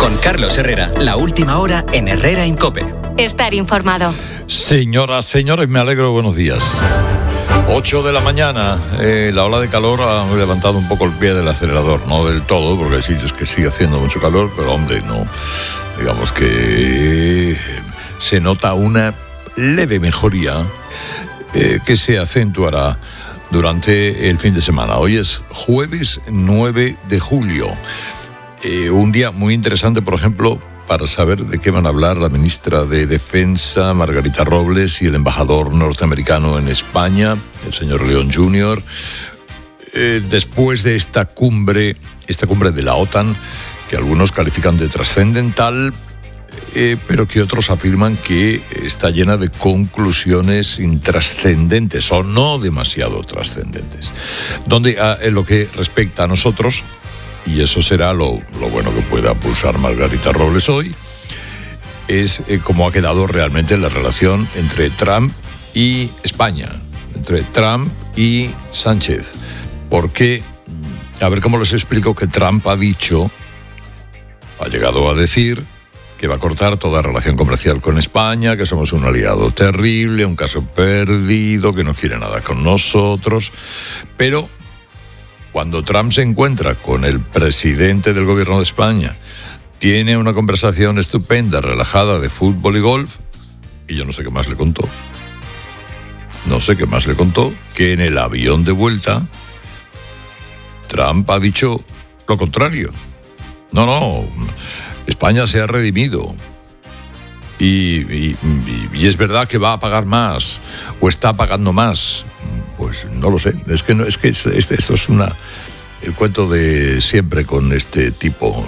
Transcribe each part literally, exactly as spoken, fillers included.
Con Carlos Herrera, la última hora en Herrera en COPE. Estar informado. Señoras, señores, me alegro, buenos días. ocho de la mañana, eh, la ola de calor ha levantado un poco el pie del acelerador, no del todo, porque hay sitios que sigue haciendo mucho calor, pero hombre, no, digamos que se nota una leve mejoría eh, que se acentuará durante el fin de semana. Hoy es jueves nueve de julio, eh, un día muy interesante, por ejemplo, para saber de qué van a hablar la ministra de Defensa, Margarita Robles, y el embajador norteamericano en España, el señor León junior, eh, después de esta cumbre, esta cumbre de la OTAN, que algunos califican de trascendental, eh, pero que otros afirman que está llena de conclusiones intrascendentes o no demasiado trascendentes. Donde, a, en lo que respecta a nosotros, y eso será lo, lo bueno que pueda pulsar Margarita Robles hoy, es eh, cómo ha quedado realmente la relación entre Trump y España, entre Trump y Sánchez. Porque, a ver cómo les explico, que Trump ha dicho, ha llegado a decir, que va a cortar toda relación comercial con España, que somos un aliado terrible, un caso perdido, que no quiere nada con nosotros, pero cuando Trump se encuentra con el presidente del gobierno de España, tiene una conversación estupenda, relajada, de fútbol y golf, y yo no sé qué más le contó. No sé qué más le contó, que en el avión de vuelta, Trump ha dicho lo contrario. No, no, España se ha redimido. Y, y, y es verdad que va a pagar más, o está pagando más. Pues no lo sé, es que no, es que esto es, es, es una el cuento de siempre con este tipo.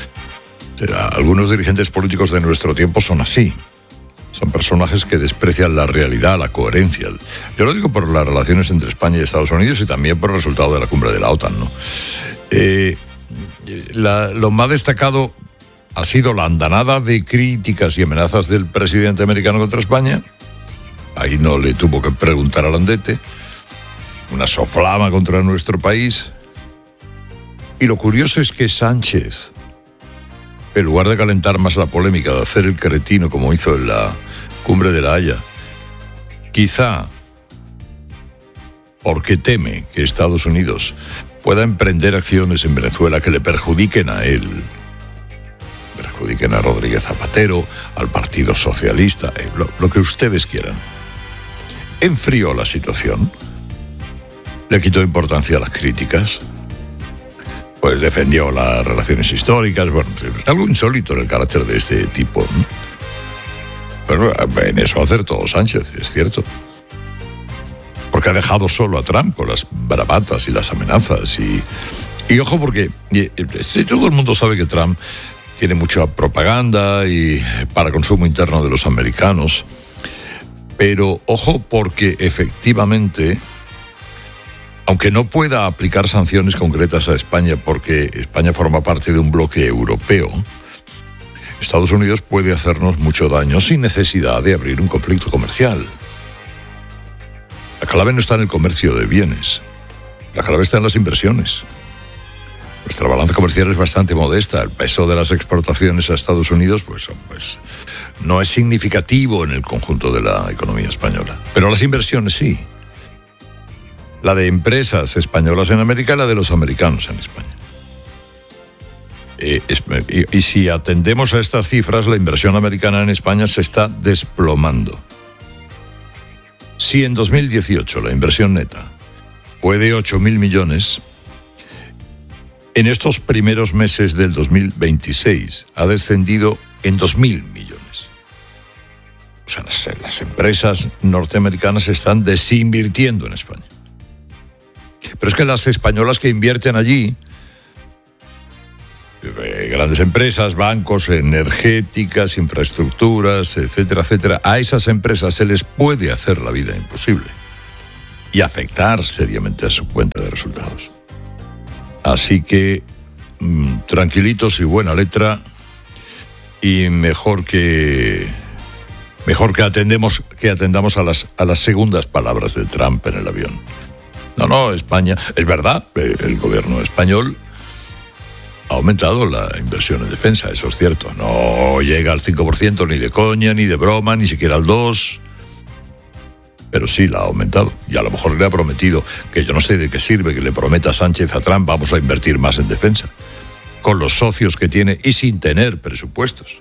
Algunos dirigentes políticos de nuestro tiempo son así. Son personajes que desprecian la realidad, la coherencia. Yo lo digo por las relaciones entre España y Estados Unidos y también por el resultado de la cumbre de la OTAN, ¿no? Eh, la, lo más destacado ha sido la andanada de críticas y amenazas del presidente americano contra España. Ahí no le tuvo que preguntar al andete. Una soflama contra nuestro país. Y lo curioso es que Sánchez, en lugar de calentar más la polémica, de hacer el cretino como hizo en la cumbre de La Haya, quizá porque teme que Estados Unidos pueda emprender acciones en Venezuela que le perjudiquen a él, perjudiquen a Rodríguez Zapatero, al Partido Socialista, eh, lo, lo que ustedes quieran, enfrió la situación. Le quitó importancia a las críticas, pues defendió las relaciones históricas, bueno, algo insólito en el carácter de este tipo, ¿no? Pero en eso acertó Sánchez, es cierto. Porque ha dejado solo a Trump con las bravatas y las amenazas. Y, y ojo, porque y, y, todo el mundo sabe que Trump tiene mucha propaganda y para consumo interno de los americanos. Pero ojo, porque efectivamente, aunque no pueda aplicar sanciones concretas a España porque España forma parte de un bloque europeo, Estados Unidos puede hacernos mucho daño sin necesidad de abrir un conflicto comercial. La clave no está en el comercio de bienes, la clave está en las inversiones. Nuestra balanza comercial es bastante modesta, el peso de las exportaciones a Estados Unidos pues, pues no es significativo en el conjunto de la economía española, pero las inversiones sí. La de empresas españolas en América y la de los americanos en España. Eh, es, y, y si atendemos a estas cifras, la inversión americana en España se está desplomando. Si en dos mil dieciocho la inversión neta fue de ocho mil millones, en estos primeros meses del dos mil veintiséis ha descendido en dos mil millones. O sea, las, las empresas norteamericanas están desinvirtiendo en España. Pero es que las españolas que invierten allí, eh, grandes empresas, bancos, energéticas, infraestructuras, etcétera, etcétera, a esas empresas se les puede hacer la vida imposible y afectar seriamente a su cuenta de resultados. Así que mmm, tranquilitos y buena letra, y mejor que mejor que atendemos que atendamos a las a las segundas palabras de Trump en el avión. No, no, España, es verdad, el gobierno español Ha aumentado la inversión en defensa, eso es cierto. No llega al cinco por ciento ni de coña, ni de broma, ni siquiera al dos por ciento. Pero sí la ha aumentado. Y a lo mejor le ha prometido, que yo no sé de qué sirve que le prometa Sánchez a Trump, vamos a invertir más en defensa, con los socios que tiene y sin tener presupuestos.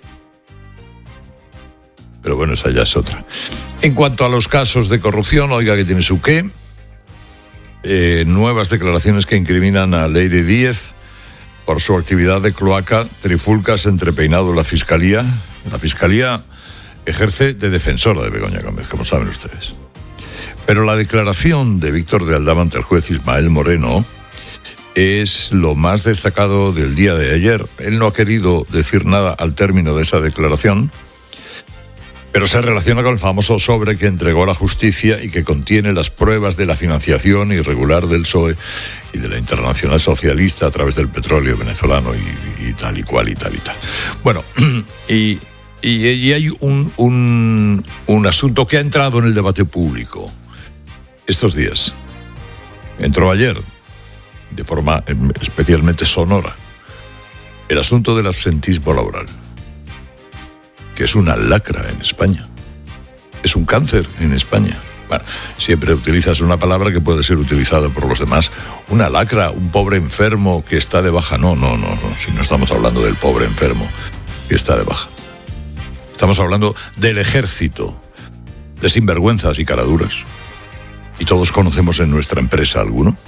Pero bueno, esa ya es otra. En cuanto a los casos de corrupción, oiga que tiene su qué. Eh, nuevas declaraciones que incriminan a Leire Díez por su actividad de cloaca, trifulcas entre Peinado y la Fiscalía. La Fiscalía ejerce de defensora de Begoña Gómez, como saben ustedes. Pero la declaración de Víctor de Aldama ante el juez Ismael Moreno es lo más destacado del día de ayer. Él no ha querido decir nada al término de esa declaración, pero se relaciona con el famoso sobre que entregó a la justicia y que contiene las pruebas de la financiación irregular del P S O E y de la Internacional Socialista a través del petróleo venezolano y, y tal y cual y tal y tal. Bueno, y, y, y hay un, un, un asunto que ha entrado en el debate público estos días. Entró ayer, de forma especialmente sonora, el asunto del absentismo laboral, que es una lacra en España. Es un cáncer en España. Bueno, siempre utilizas una palabra que puede ser utilizada por los demás. Una lacra, un pobre enfermo que está de baja. No, no, no, no. Si no estamos hablando del pobre enfermo que está de baja. Estamos hablando del ejército de sinvergüenzas y caraduras. Y todos conocemos en nuestra empresa alguno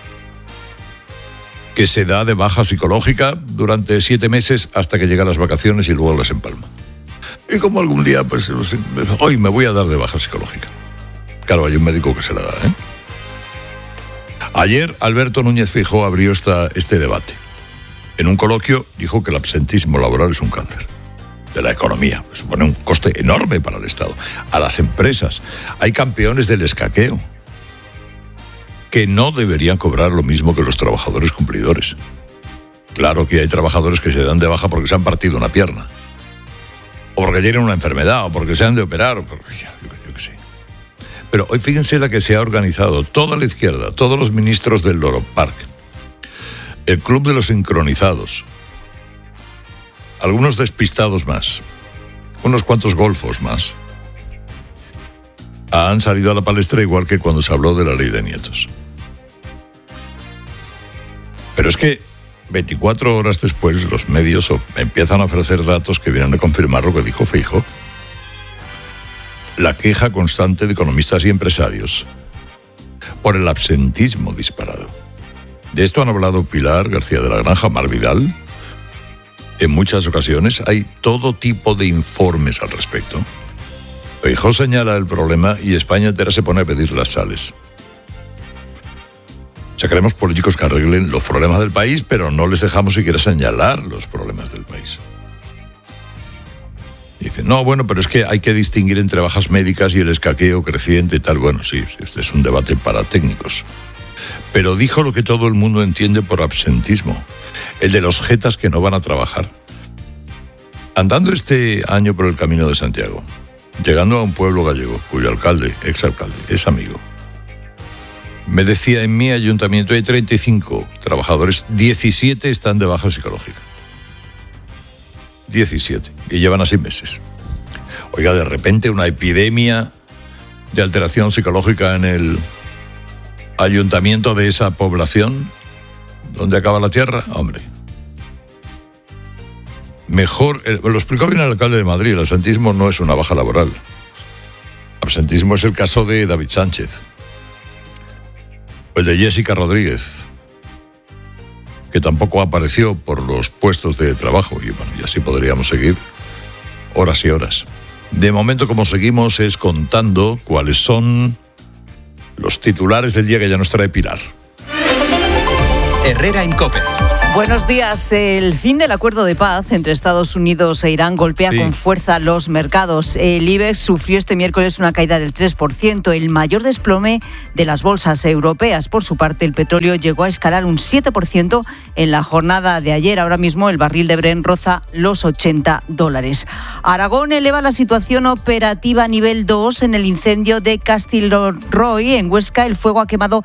que se da de baja psicológica durante siete meses hasta que llegan las vacaciones y luego las empalma. Y como algún día, pues, hoy me voy a dar de baja psicológica. Claro, hay un médico que se la da, ¿eh? Ayer, Alberto Núñez Feijóo abrió esta, este debate. En un coloquio dijo que el absentismo laboral es un cáncer de la economía. Supone un coste enorme para el Estado. A las empresas. Hay campeones del escaqueo que no deberían cobrar lo mismo que los trabajadores cumplidores. Claro que hay trabajadores que se dan de baja porque se han partido una pierna, o porque tienen una enfermedad, o porque se han de operar, porque, yo, yo qué sé. Pero hoy fíjense la que se ha organizado toda la izquierda, todos los ministros del Loro Park, el Club de los Sincronizados, algunos despistados más, unos cuantos golfos más, han salido a la palestra igual que cuando se habló de la ley de nietos. Pero es que veinticuatro horas después los medios empiezan a ofrecer datos que vienen a confirmar lo que dijo Feijóo. La queja constante de economistas y empresarios por el absentismo disparado. De esto han hablado Pilar García de la Granja, Mar Vidal. En muchas ocasiones hay todo tipo de informes al respecto. Feijóo señala el problema y España entera se pone a pedir las sales. O sea, queremos políticos que arreglen los problemas del país, pero no les dejamos siquiera señalar los problemas del país. Y dicen, no, bueno, pero es que hay que distinguir entre bajas médicas y el escaqueo creciente y tal. Bueno, sí, este es un debate para técnicos. Pero dijo lo que todo el mundo entiende por absentismo, el de los jetas que no van a trabajar. Andando este año por el Camino de Santiago, llegando a un pueblo gallego, cuyo alcalde, exalcalde, es amigo, me decía, en mi ayuntamiento hay treinta y cinco trabajadores, diecisiete están de baja psicológica. diecisiete. Y llevan así meses. Oiga, de repente una epidemia de alteración psicológica en el ayuntamiento de esa población, donde acaba la tierra, hombre. Mejor, lo explicó bien el alcalde de Madrid, el absentismo no es una baja laboral. Absentismo es el caso de David Sánchez, o el de Jessica Rodríguez, que tampoco apareció por los puestos de trabajo, y bueno, y así podríamos seguir horas y horas. De momento, como seguimos, es contando cuáles son los titulares del día que ya nos trae Pilar. Herrera en COPE. Buenos días. El fin del acuerdo de paz entre Estados Unidos e Irán golpea sí. con fuerza los mercados. El IBEX sufrió este miércoles una caída del tres por ciento, el mayor desplome de las bolsas europeas. Por su parte, el petróleo llegó a escalar un siete por ciento en la jornada de ayer. Ahora mismo el barril de Brent roza los ochenta dólares. Aragón eleva la situación operativa a nivel dos en el incendio de Castilroy. En Huesca, el fuego ha quemado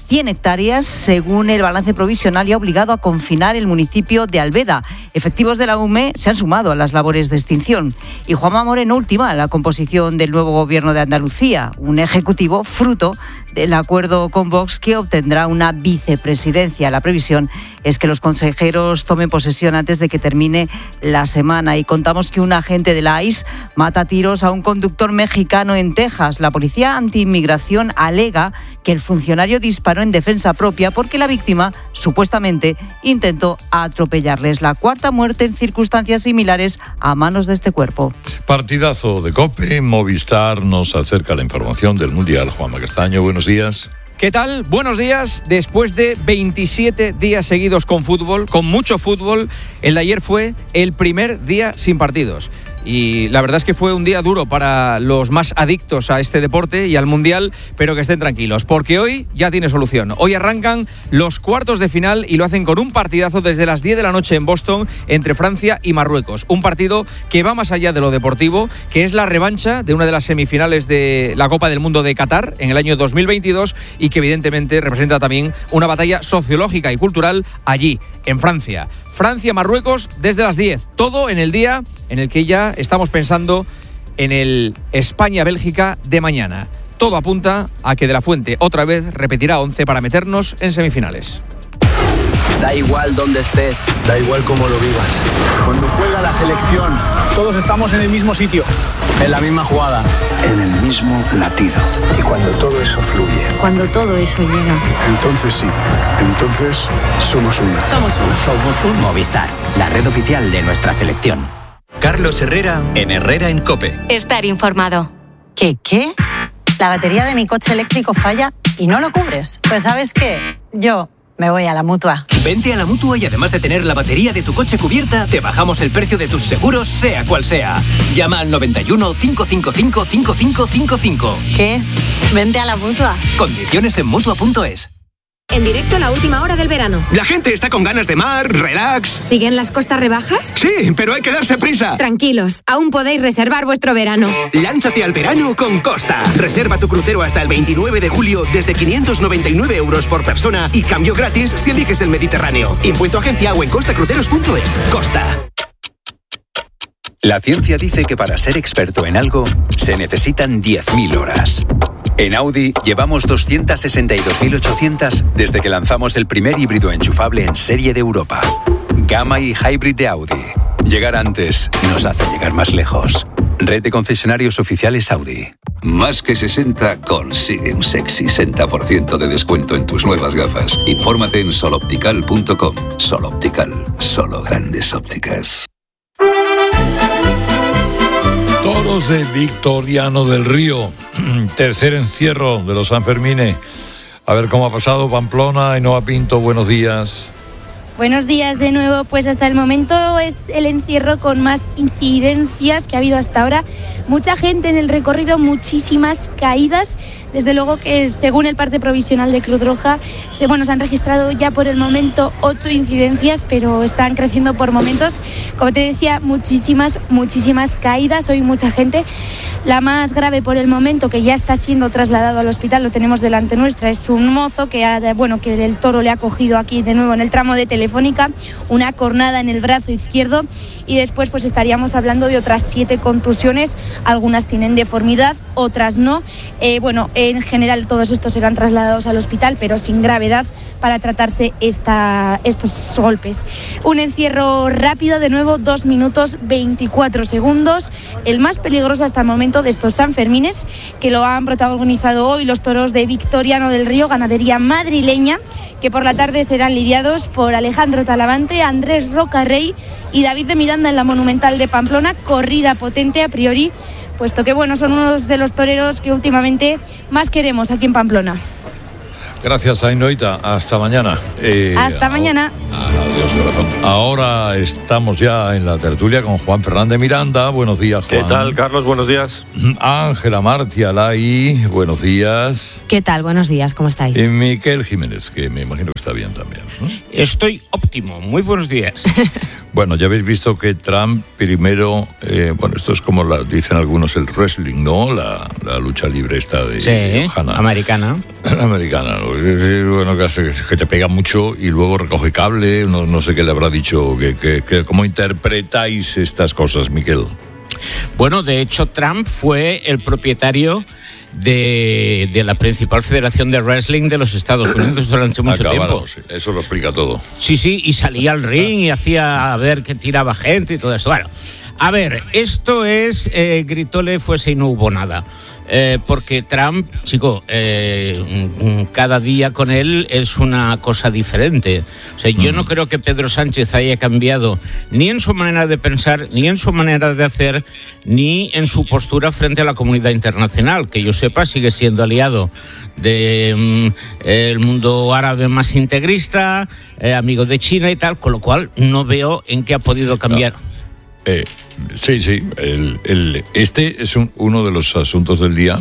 cien hectáreas, según el balance provisional, y ha obligado a confinar el municipio de Albeda. Efectivos de la U M E se han sumado a las labores de extinción. Y Juanma Moreno ultima la composición del nuevo gobierno de Andalucía, un ejecutivo fruto del acuerdo con Vox que obtendrá una vicepresidencia. La previsión es que los consejeros tomen posesión antes de que termine la semana. Y contamos que un agente de la I C E mata a tiros a un conductor mexicano en Texas. La policía antiinmigración alega que el funcionario disparó en defensa propia porque la víctima supuestamente intentó atropellarles. La cuarta muerte en circunstancias similares a manos de este cuerpo. Partidazo de COPE, Movistar nos acerca la información del Mundial. Juanma Castaño, buenos días. ¿Qué tal? Buenos días. Después de veintisiete días seguidos con fútbol, con mucho fútbol, el de ayer fue el primer día sin partidos. Y la verdad es que fue un día duro para los más adictos a este deporte y al Mundial, pero que estén tranquilos, porque hoy ya tiene solución. Hoy arrancan los cuartos de final y lo hacen con un partidazo desde las diez de la noche en Boston entre Francia y Marruecos. Un partido que va más allá de lo deportivo, que es la revancha de una de las semifinales de la Copa del Mundo de Qatar en el año dos mil veintidós y que evidentemente representa también una batalla sociológica y cultural allí, en Francia. Francia-Marruecos desde las diez, todo en el día en el que ya estamos pensando en el España-Bélgica de mañana. Todo apunta a que De la Fuente otra vez repetirá once para meternos en semifinales. Da igual dónde estés, da igual cómo lo vivas. Cuando juega la selección, todos estamos en el mismo sitio, en la misma jugada, en el mismo latido. Y cuando todo eso fluye, cuando todo eso llega, entonces sí, entonces somos uno. Somos uno. Somos un Movistar, la red oficial de nuestra selección. Carlos Herrera en Herrera en COPE. Estar informado. ¿Qué qué? La batería de mi coche eléctrico falla y no lo cubres. Pues ¿sabes qué? Yo me voy a la Mutua. Vente a la Mutua y además de tener la batería de tu coche cubierta, te bajamos el precio de tus seguros, sea cual sea. Llama al noventa y uno, cinco cinco cinco, cinco cinco cinco cinco. ¿Qué? Vente a la Mutua. Condiciones en Mutua punto es. En directo, la última hora del verano. La gente está con ganas de mar, relax. ¿Siguen las costas rebajas? Sí, pero hay que darse prisa. Tranquilos, aún podéis reservar vuestro verano. Lánzate al verano con Costa. Reserva tu crucero hasta el veintinueve de julio desde quinientos noventa y nueve euros por persona y cambio gratis si eliges el Mediterráneo. Info en tu agencia o en costa cruceros punto es. Costa. La ciencia dice que para ser experto en algo se necesitan diez mil horas. En Audi llevamos doscientas sesenta y dos mil ochocientas desde que lanzamos el primer híbrido enchufable en serie de Europa. Gamma y Hybrid de Audi. Llegar antes nos hace llegar más lejos. Red de concesionarios oficiales Audi. Más que sesenta consigue un sexy sesenta por ciento de descuento en tus nuevas gafas. Infórmate en sol optical punto com. Sol Optical, solo grandes ópticas. Toros de Victoriano del Río, tercer encierro de los Sanfermines. A ver cómo ha pasado Pamplona. Ainhoa Pinto, buenos días. Buenos días de nuevo. Pues hasta el momento es el encierro con más incidencias que ha habido hasta ahora. Mucha gente en el recorrido, muchísimas caídas. Desde luego que según el parte provisional de Cruz Roja, se, bueno, se han registrado ya por el momento ocho incidencias, pero están creciendo por momentos. Como te decía, muchísimas, muchísimas caídas. Hoy mucha gente. La más grave por el momento, que ya está siendo trasladado al hospital, lo tenemos delante nuestra, es un mozo que, ha, bueno, que el toro le ha cogido aquí de nuevo en el tramo de Telefónica, una cornada en el brazo izquierdo, y después pues estaríamos hablando de otras siete contusiones. Algunas tienen deformidad, otras no. Eh, bueno, en general todos estos serán trasladados al hospital, pero sin gravedad, para tratarse esta, estos golpes. Un encierro rápido, de nuevo, dos minutos veinticuatro segundos, el más peligroso hasta el momento de estos Sanfermines, que lo han protagonizado hoy los toros de Victoriano del Río, ganadería madrileña, que por la tarde serán lidiados por Alejandro Talavante, Andrés Rocarrey y David de Miranda en la Monumental de Pamplona. Corrida potente a priori, puesto que bueno, son unos de los toreros que últimamente más queremos aquí en Pamplona. Gracias, Ainhoita. Hasta mañana. Eh, Hasta mañana. A, a Dios, corazón. Ahora estamos ya en la tertulia con Juan Fernández Miranda. Buenos días, Juan. ¿Qué tal, Carlos? Buenos días. Ángela Martialay, buenos días. ¿Qué tal? Buenos días, ¿cómo estáis? Y Miquel Jiménez, que me imagino que está bien también, ¿no? Estoy óptimo, muy buenos días. Bueno, ya habéis visto que Trump primero, eh, bueno, esto es como la, dicen algunos el wrestling, ¿no? La, la lucha libre esta de sí, Hanna. Americana. Americana, ¿no? Bueno, que, hace, que te pega mucho y luego recoge cable, no, no sé qué le habrá dicho, que, que, que, ¿cómo interpretáis estas cosas, Miquel? Bueno, de hecho, Trump fue el propietario de, de la principal federación de wrestling de los Estados Unidos durante mucho Acabaron, tiempo. Sí, eso lo explica todo. Sí, sí, y salía al ring y hacía a ver que tiraba gente y todo eso. Bueno, a ver, esto es eh, gritóle fuese y no hubo nada. Eh, porque Trump, chico, eh, cada día con él es una cosa diferente. O sea, yo no creo que Pedro Sánchez haya cambiado ni en su manera de pensar, ni en su manera de hacer, ni en su postura frente a la comunidad internacional. Que yo sepa, sigue siendo aliado del mm, mundo árabe más integrista, eh, amigo de China y tal, con lo cual no veo en qué ha podido cambiar. No. Eh, sí, sí, el, el, este es un, uno de los asuntos del día,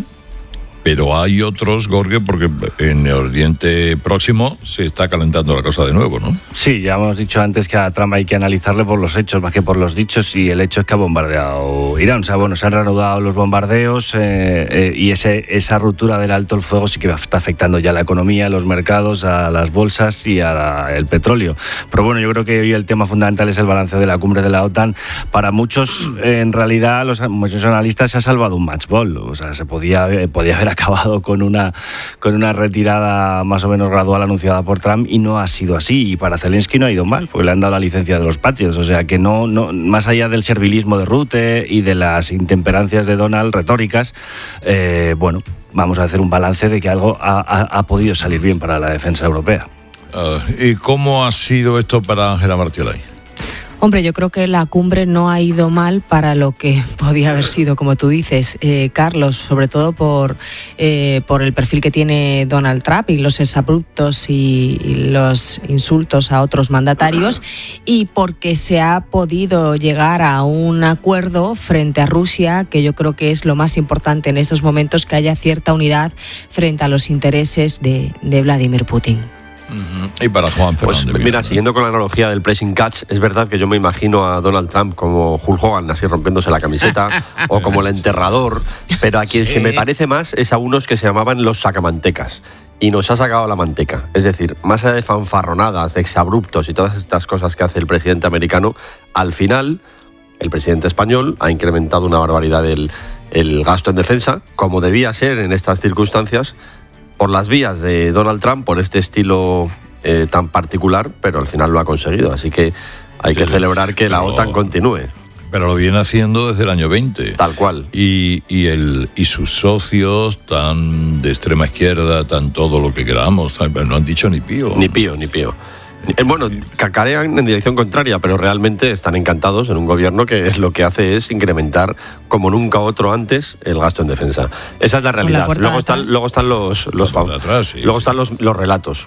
pero hay otros, Jorge, porque en el Oriente Próximo se está calentando la cosa de nuevo, ¿no? Sí, ya hemos dicho antes que a Trump hay que analizarle por los hechos más que por los dichos, y el hecho es que ha bombardeado Irán. O sea, bueno, se han reanudado los bombardeos eh, eh, y ese, esa ruptura del alto el fuego sí que está afectando ya a la economía, a los mercados, a las bolsas y al petróleo. Pero bueno, yo creo que hoy el tema fundamental es el balance de la cumbre de la OTAN. Para muchos, en realidad, los, muchos analistas se ha salvado un match ball. O sea, se podía, podía haber acabado con una, con una retirada más o menos gradual anunciada por Trump, y no ha sido así. Y para Zelensky no ha ido mal, porque le han dado la licencia de los Patriots. O sea que no, no, más allá del servilismo de Rutte y de las intemperancias de Donald retóricas, eh, bueno, vamos a hacer un balance de que algo ha, ha, ha podido salir bien para la defensa europea. Uh, ¿Y cómo ha sido esto para Ángela Martialay? Hombre, yo creo que la cumbre no ha ido mal para lo que podía haber sido, como tú dices, eh, Carlos, sobre todo por, eh, por el perfil que tiene Donald Trump y los exabruptos y, y los insultos a otros mandatarios, y porque se ha podido llegar a un acuerdo frente a Rusia, que yo creo que es lo más importante en estos momentos, que haya cierta unidad frente a los intereses de, de Vladimir Putin. Uh-huh. Y para Juan Fernández. Pues mira, siguiendo con la analogía del pressing catch, es verdad que yo me imagino a Donald Trump como Hulk Hogan, así rompiéndose la camiseta, o como el enterrador, pero a quien sí. se me parece más es a unos que se llamaban los sacamantecas. Y nos ha sacado la manteca. Es decir, más allá de fanfarronadas, de exabruptos y todas estas cosas que hace el presidente americano, al final el presidente español ha incrementado una barbaridad el, el gasto en defensa, como debía ser en estas circunstancias, por las vías de Donald Trump, por este estilo eh, tan particular, pero al final lo ha conseguido. Así que hay que sí, celebrar que la OTAN continúe. Pero lo viene haciendo desde el año veinte. Tal cual. Y, y, el, y sus socios, tan de extrema izquierda, tan todo lo que queramos, tan, no han dicho ni pío. Ni pío, ni pío. Bueno, cacarean en dirección contraria, pero realmente están encantados en un gobierno que lo que hace es incrementar como nunca otro antes el gasto en defensa. Esa es la realidad. La luego, están, luego están los, los, los atrás, sí. Luego están los, los relatos.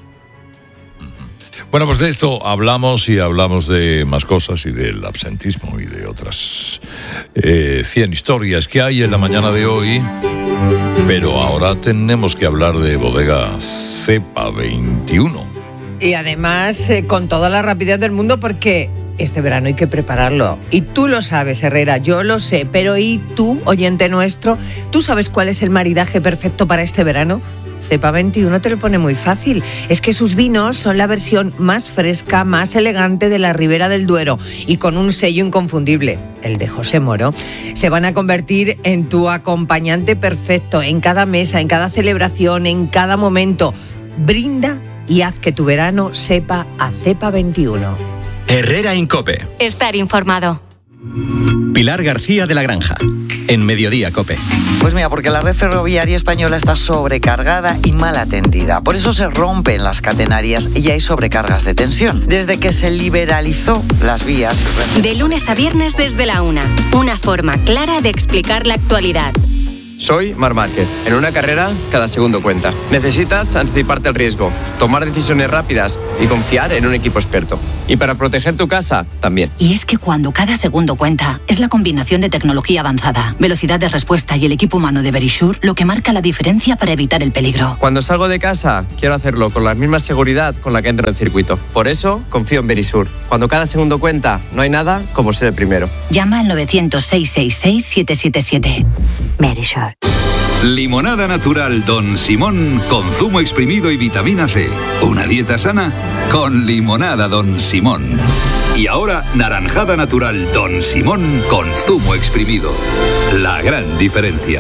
Bueno, pues de esto hablamos y hablamos de más cosas y del absentismo y de otras eh, cien historias que hay en la mañana de hoy. Pero ahora tenemos que hablar de bodega Cepa veintiuno. Y además eh, con toda la rapidez del mundo, porque este verano hay que prepararlo. Y tú lo sabes, Herrera, yo lo sé. Pero ¿y tú, oyente nuestro? ¿Tú sabes cuál es el maridaje perfecto para este verano? Cepa veintiuno te lo pone muy fácil. Es que sus vinos son la versión más fresca, más elegante de la Ribera del Duero, y con un sello inconfundible, el de José Moro. Se van a convertir en tu acompañante perfecto en cada mesa, en cada celebración, en cada momento. Brinda y haz que tu verano sepa a Cepa veintiuno. Herrera en COPE. Estar informado. Pilar García de la Granja, en Mediodía COPE. Pues mira, porque la red ferroviaria española está sobrecargada y mal atendida. Por eso se rompen las catenarias y hay sobrecargas de tensión. Desde que se liberalizó las vías... De lunes a viernes desde la una. Una forma clara de explicar la actualidad. Soy Marc Márquez. En una carrera, cada segundo cuenta. Necesitas anticiparte al riesgo, tomar decisiones rápidas y confiar en un equipo experto. Y para proteger tu casa, también. Y es que cuando cada segundo cuenta, es la combinación de tecnología avanzada, velocidad de respuesta y el equipo humano de Verisure lo que marca la diferencia para evitar el peligro. Cuando salgo de casa, quiero hacerlo con la misma seguridad con la que entro en el circuito. Por eso, confío en Verisure. Cuando cada segundo cuenta, no hay nada como ser el primero. Llama al novecientos, seiscientos sesenta y seis, siete siete siete. Verisure. Limonada natural Don Simón con zumo exprimido y vitamina C. Una dieta sana con limonada Don Simón. Y ahora naranjada natural Don Simón con zumo exprimido. La gran diferencia.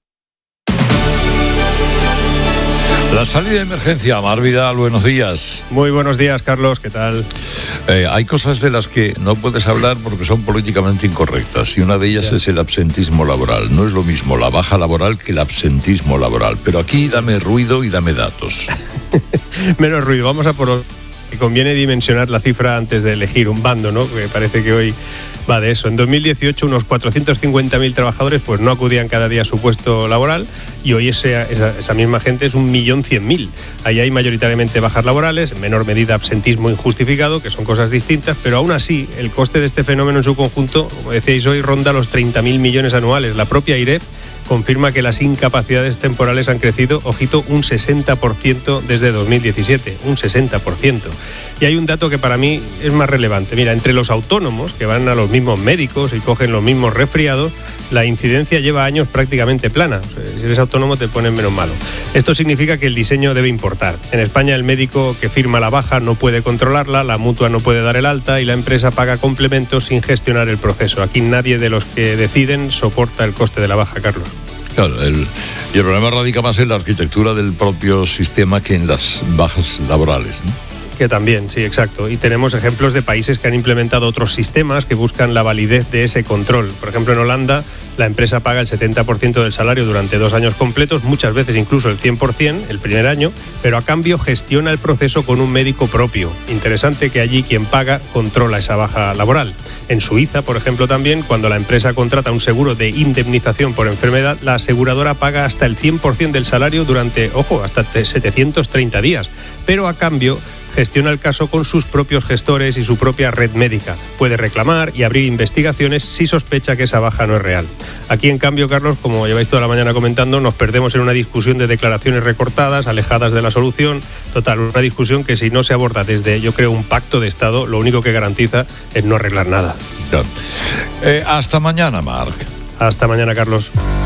La salida de emergencia, Mar Vidal, buenos días. Muy buenos días, Carlos, ¿qué tal? Eh, hay cosas de las que no puedes hablar porque son políticamente incorrectas y una de ellas yeah. es el absentismo laboral. No es lo mismo la baja laboral que el absentismo laboral, pero aquí dame ruido y dame datos. Menos ruido, vamos a por... Conviene dimensionar la cifra antes de elegir un bando, ¿no? Porque parece que hoy va de eso. En dos mil dieciocho unos cuatrocientos cincuenta mil trabajadores pues no acudían cada día a su puesto laboral y hoy ese, esa, esa misma gente es un millón cien mil. Ahí hay mayoritariamente bajas laborales, en menor medida absentismo injustificado, que son cosas distintas, pero aún así el coste de este fenómeno en su conjunto, como decíais hoy, ronda los treinta mil millones anuales. La propia IREF confirma que las incapacidades temporales han crecido, ojito, un sesenta por ciento desde dos mil diecisiete, un sesenta por ciento. Y hay un dato que para mí es más relevante. Mira, entre los autónomos, que van a los mismos médicos y cogen los mismos resfriados, la incidencia lleva años prácticamente plana. O sea, si eres autónomo te ponen menos malo. Esto significa que el diseño debe importar. En España el médico que firma la baja no puede controlarla, la mutua no puede dar el alta y la empresa paga complementos sin gestionar el proceso. Aquí nadie de los que deciden soporta el coste de la baja, Carlos. Claro, el, y el problema radica más en la arquitectura del propio sistema que en las bajas laborales, ¿no? Que también, sí, exacto. Y tenemos ejemplos de países que han implementado otros sistemas que buscan la validez de ese control. Por ejemplo, en Holanda, la empresa paga el setenta por ciento del salario durante dos años completos, muchas veces incluso el cien por ciento el primer año, pero a cambio gestiona el proceso con un médico propio. Interesante que allí quien paga controla esa baja laboral. En Suiza, por ejemplo, también, cuando la empresa contrata un seguro de indemnización por enfermedad, la aseguradora paga hasta el cien por ciento del salario durante, ojo, hasta setecientos treinta días. Pero a cambio gestiona el caso con sus propios gestores y su propia red médica. Puede reclamar y abrir investigaciones si sospecha que esa baja no es real. Aquí, en cambio, Carlos, como lleváis toda la mañana comentando, nos perdemos en una discusión de declaraciones recortadas, alejadas de la solución. Total, una discusión que si no se aborda desde, yo creo, un pacto de Estado, lo único que garantiza es no arreglar nada. Ya. Eh, hasta mañana, Marc. Hasta mañana, Carlos.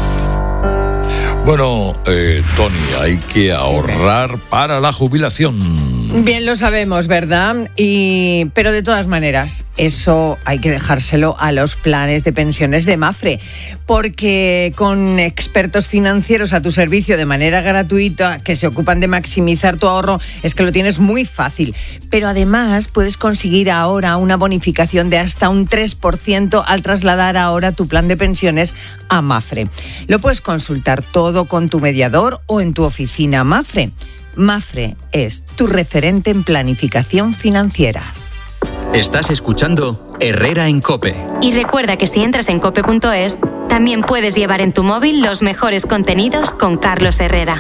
Bueno, eh, Tony, hay que ahorrar para la jubilación. Bien lo sabemos, ¿verdad? Y, pero de todas maneras, eso hay que dejárselo a los planes de pensiones de Mapfre, porque con expertos financieros a tu servicio de manera gratuita que se ocupan de maximizar tu ahorro, es que lo tienes muy fácil. Pero además puedes conseguir ahora una bonificación de hasta un tres por ciento al trasladar ahora tu plan de pensiones a Mapfre. Lo puedes consultar todo con tu mediador o en tu oficina Mapfre. Mapfre es tu referente en planificación financiera. Estás escuchando Herrera en COPE. Y recuerda que si entras en cope punto es, también puedes llevar en tu móvil los mejores contenidos con Carlos Herrera.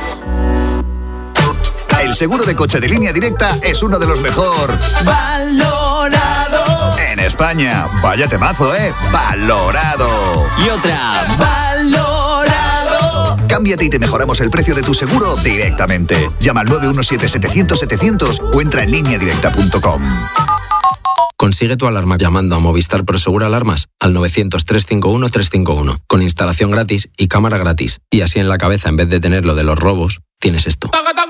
El seguro de coche de Línea Directa es uno de los mejor valorado en España. Vaya temazo, ¿eh? Valorado. Y otra, valorado. Cámbiate y te mejoramos el precio de tu seguro directamente. Llama al nueve uno siete, setecientos, setecientos o entra en línea directa punto com. Consigue tu alarma llamando a Movistar Prosegur Alarmas al novecientos, trescientos cincuenta y uno, trescientos cincuenta y uno, con instalación gratis y cámara gratis. Y así en la cabeza, en vez de tener lo de los robos, tienes esto.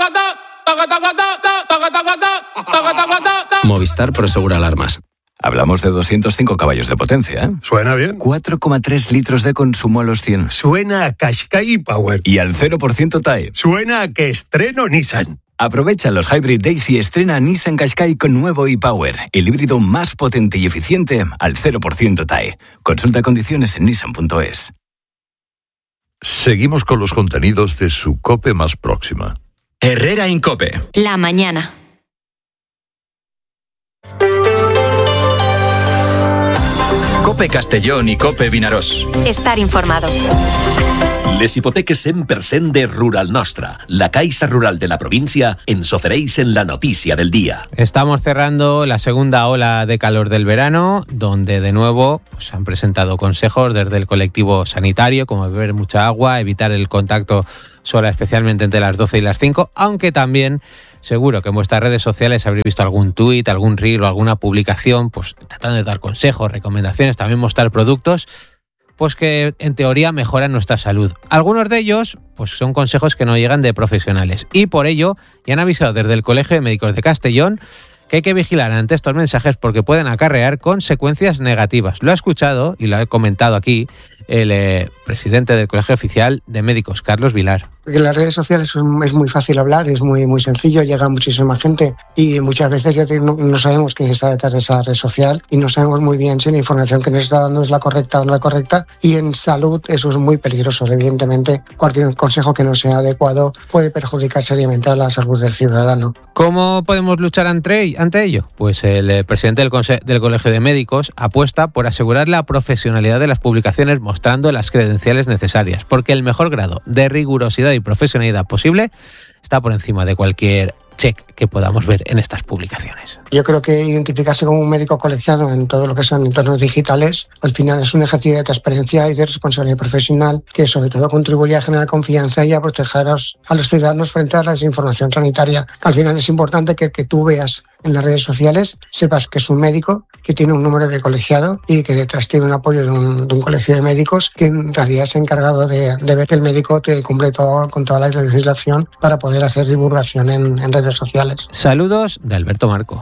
Movistar Prosegur Alarmas. Hablamos de doscientos cinco caballos de potencia, ¿eh? Suena bien. cuatro coma tres litros de consumo a los cien. Suena a Qashqai Power. Y al cero por ciento T A E. Suena a que estreno Nissan. Aprovecha los Hybrid Days y estrena Nissan Qashqai con nuevo e-Power, el híbrido más potente y eficiente al cero por ciento T A E. Consulta condiciones en nissan punto es. Seguimos con los contenidos de su COPE más próxima. Herrera en COPE. La mañana. COPE Cope Castellón y Cope Vinaròs. Estar informado. Les hipoteques cent per cent de Rural Nostra, la Caixa Rural de la provincia, ens ofereix en la noticia del día. Estamos cerrando la segunda ola de calor del verano, donde de nuevo pues, han presentado consejos desde el colectivo sanitario, como beber mucha agua, evitar el contacto sola, especialmente entre las doce y las cinco, aunque también seguro que en vuestras redes sociales habréis visto algún tuit, algún reel o alguna publicación, pues tratando de dar consejos, recomendaciones, también mostrar productos, pues que en teoría mejoran nuestra salud. Algunos de ellos pues son consejos que no llegan de profesionales y por ello ya han avisado desde el Colegio de Médicos de Castellón que hay que vigilar ante estos mensajes porque pueden acarrear consecuencias negativas. Lo ha escuchado y lo ha comentado aquí el eh, presidente del Colegio Oficial de Médicos, Carlos Vilar. En las redes sociales es muy fácil hablar, es muy muy sencillo, llega muchísima gente y muchas veces ya no, no sabemos quién está detrás de esa red social y no sabemos muy bien si la información que nos está dando es la correcta o no la correcta, y en salud eso es muy peligroso. Evidentemente cualquier consejo que no sea adecuado puede perjudicar seriamente a la salud del ciudadano. ¿Cómo podemos luchar ante, ante ello? Pues el eh, presidente del, Conse- del Colegio de Médicos apuesta por asegurar la profesionalidad de las publicaciones mostrando las credenciales necesarias, porque el mejor grado de rigurosidad y profesionalidad posible está por encima de cualquier check que podamos ver en estas publicaciones. Yo creo que identificarse como un médico colegiado en todo lo que son entornos digitales, al final es un ejercicio de transparencia y de responsabilidad profesional que sobre todo contribuye a generar confianza y a proteger a los, a los ciudadanos frente a la desinformación sanitaria. Al final es importante que, que tú veas en las redes sociales, sepas que es un médico, que tiene un número de colegiado y que detrás tiene un apoyo de un, de un colegio de médicos que en realidad se ha encargado de, de ver que el médico te cumple todo, con toda la legislación para poder hacer divulgación en, en redes sociales. Saludos de Alberto Marco.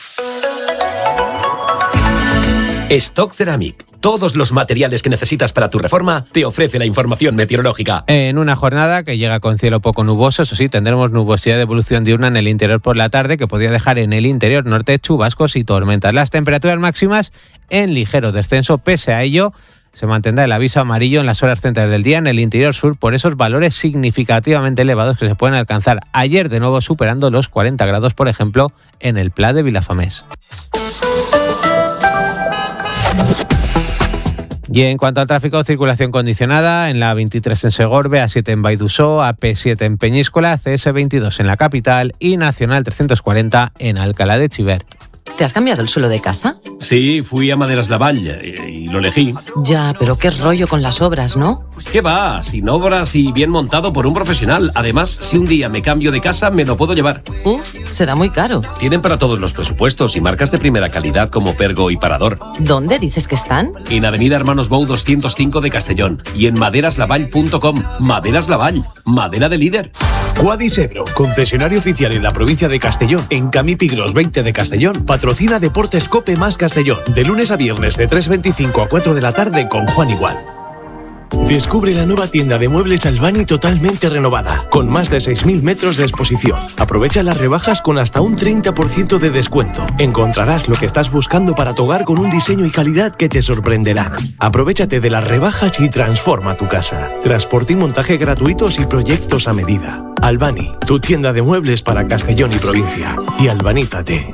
Stock Ceramic. Todos los materiales que necesitas para tu reforma te ofrece la información meteorológica. En una jornada que llega con cielo poco nuboso, eso sí, tendremos nubosidad de evolución diurna en el interior por la tarde, que podría dejar en el interior norte chubascos y tormentas. Las temperaturas máximas en ligero descenso. Pese a ello, se mantendrá el aviso amarillo en las horas centrales del día en el interior sur por esos valores significativamente elevados que se pueden alcanzar. Ayer, de nuevo, superando los cuarenta grados, por ejemplo, en el Pla de Vilafamés. Y en cuanto al tráfico, circulación condicionada en la veintitrés en Segorbe, A siete en Baidusó, A P siete en Peñíscola, C S veintidós en la capital y Nacional trescientos cuarenta en Alcalá de Xivert. ¿Te has cambiado el suelo de casa? Sí, fui a Maderas Lavall y lo elegí. Ya, pero qué rollo con las obras, ¿no? ¿Qué va? Sin obras y bien montado por un profesional. Además, si un día me cambio de casa, me lo puedo llevar. Uf, será muy caro. Tienen para todos los presupuestos y marcas de primera calidad como Pergo y Parador. ¿Dónde dices que están? En Avenida Hermanos Bou doscientos cinco de Castellón y en maderas lavall punto com. Maderas Lavall, madera de líder. Quadisegro, concesionario oficial en la provincia de Castellón, en Camí Pigros veinte de Castellón, patrocina Deportes Cope más Castellón, de lunes a viernes de tres veinticinco a cuatro de la tarde con Juan Igual. Descubre la nueva tienda de muebles Albani totalmente renovada, con más de seis mil metros de exposición. Aprovecha las rebajas con hasta un treinta por ciento de descuento. Encontrarás lo que estás buscando para tu hogar con un diseño y calidad que te sorprenderán. Aprovéchate de las rebajas y transforma tu casa. Transporte y montaje gratuitos y proyectos a medida. Albani, tu tienda de muebles para Castellón y provincia. Y albanízate.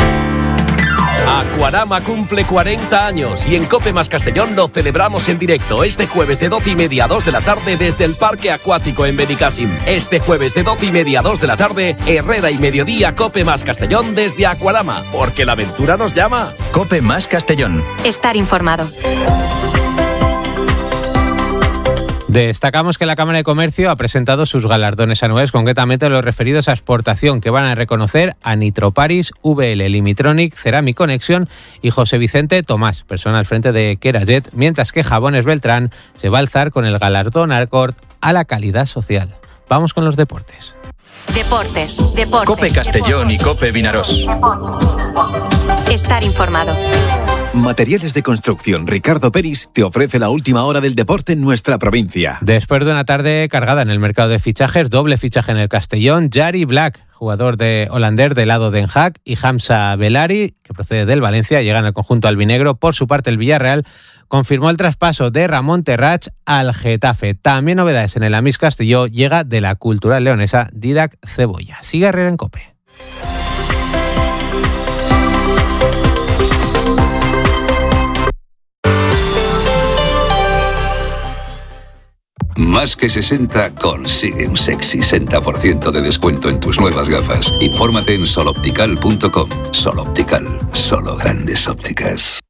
Aquarama cumple cuarenta años y en Cope más Castellón lo celebramos en directo este jueves de doce y media a dos de la tarde desde el Parque Acuático en Benicàssim. Este jueves de doce y media a dos de la tarde, Herrera y Mediodía Cope más Castellón desde Aquarama, porque la aventura nos llama. Cope más Castellón. Estar informado. Destacamos que la Cámara de Comercio ha presentado sus galardones anuales, concretamente los referidos a exportación, que van a reconocer a Nitroparis, V L Limitronic, Ceramic Connection y José Vicente Tomás, persona al frente de Kerajet, mientras que Jabones Beltrán se va a alzar con el galardón Arcor a la calidad social. Vamos con los deportes. Deportes, deportes. Cope Castellón y Cope Vinaròs. Estar informado. Materiales de Construcción Ricardo Peris te ofrece la última hora del deporte en nuestra provincia. Después de una tarde cargada en el mercado de fichajes, doble fichaje en el Castellón, Jari Black, jugador de holandés del lado de Den Haag, y Hamza Belari, que procede del Valencia, llegan al conjunto albinegro. Por su parte, el Villarreal confirmó el traspaso de Ramón Terrach al Getafe. También novedades en el Amis Castelló, llega de la cultural leonesa Didac Cebolla. Sigue Herrera en Cope. Más que sesenta consigue un sexy sesenta por ciento de descuento en tus nuevas gafas. Infórmate en soloptical punto com. Soloptical, solo grandes ópticas.